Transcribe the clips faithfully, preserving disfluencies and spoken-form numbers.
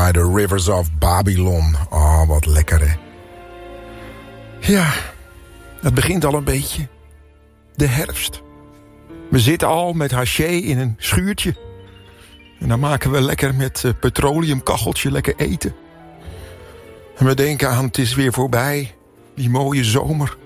By the Rivers of Babylon. Oh, wat lekker, hè. Ja, het begint al een beetje. De herfst. We zitten al met haché in een schuurtje. En dan maken we lekker met uh, petroleumkacheltje lekker eten. En we denken aan, het is weer voorbij. Die mooie zomer.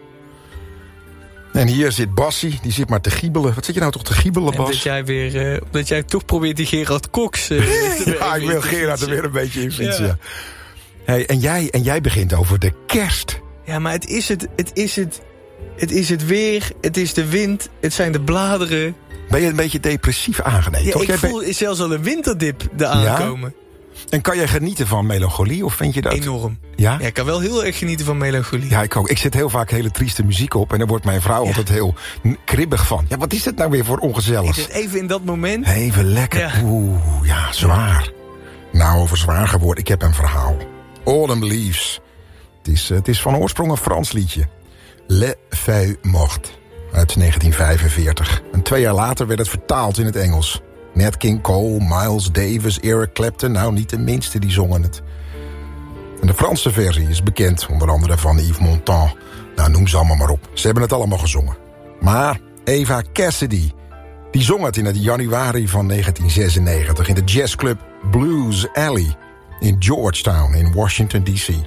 En hier zit Bassie, die zit maar te giebelen. Wat zit je nou toch te giebelen, Bas? En dat jij weer, uh, dat jij toch probeert die Gerard Cox... Uh, ja, ik wil Gerard er weer een beetje in fietsen. Ja. Hey, en, jij, en jij begint over de kerst. Ja, maar het is het, het is het, het is het weer, het is de wind, het zijn de bladeren. Ben je een beetje depressief aangeneigd? Ja, toch? ik jij voel ben... zelfs al een winterdip eraan ja? komen. En kan jij genieten van melancholie, of vind je dat... Enorm. Ja? Ja, ik kan wel heel erg genieten van melancholie. Ja, ik ook. Ik zet heel vaak hele trieste muziek op... en daar wordt mijn vrouw ja. altijd heel kribbig van. Ja, wat is het nou weer voor ongezellig? Is het even in dat moment? Even lekker. Ja. Oeh, ja, zwaar. Nou, over zwaar geworden. Ik heb een verhaal. Autumn Leaves. Het is, het is van oorsprong een Frans liedje. Les Feuilles Mortes. Uit negentien vijfenveertig. En twee jaar later werd het vertaald in het Engels. Nat King Cole, Miles Davis, Eric Clapton... nou, niet de minste, die zongen het. En de Franse versie is bekend, onder andere van Yves Montand. Nou, noem ze allemaal maar op. Ze hebben het allemaal gezongen. Maar Eva Cassidy, die zong het in het januari van negentien zesennegentig... in de jazzclub Blues Alley in Georgetown in Washington, D C.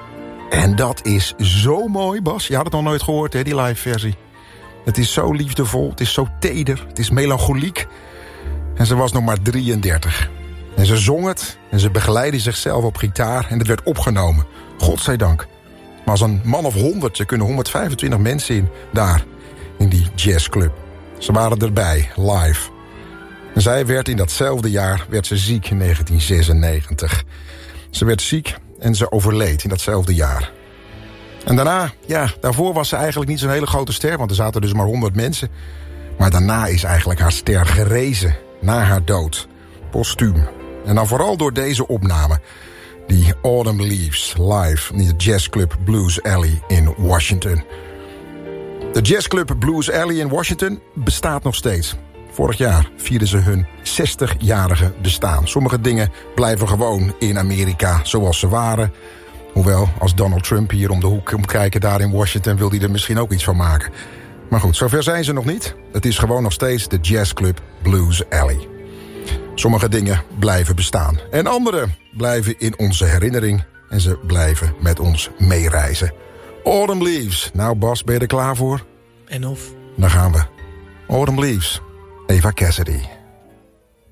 En dat is zo mooi, Bas. Je had het nog nooit gehoord, hè, die live versie. Het is zo liefdevol, het is zo teder, het is melancholiek... En ze was nog maar drieëndertig. En ze zong het en ze begeleidde zichzelf op gitaar... en het werd opgenomen. Godzijdank. Maar als een man of honderd, er kunnen honderdvijfentwintig mensen in... daar, in die jazzclub. Ze waren erbij, live. En zij werd in datzelfde jaar werd ze ziek in negentien zesennegentig. Ze werd ziek en ze overleed in datzelfde jaar. En daarna, ja, daarvoor was ze eigenlijk niet zo'n hele grote ster... want er zaten dus maar honderd mensen. Maar daarna is eigenlijk haar ster gerezen... na haar dood, postuum. En dan vooral door deze opname. Die Autumn Leaves, live in de jazzclub Blues Alley in Washington. De jazzclub Blues Alley in Washington bestaat nog steeds. Vorig jaar vierden ze hun zestigjarige bestaan. Sommige dingen blijven gewoon in Amerika zoals ze waren. Hoewel, als Donald Trump hier om de hoek komt kijken daar in Washington... wil hij er misschien ook iets van maken. Maar goed, zover zijn ze nog niet. Het is gewoon nog steeds de jazzclub Blues Alley. Sommige dingen blijven bestaan. En andere blijven in onze herinnering. En ze blijven met ons meereizen. Autumn Leaves. Nou Bas, ben je er klaar voor? En of? Dan gaan we. Autumn Leaves. Eva Cassidy.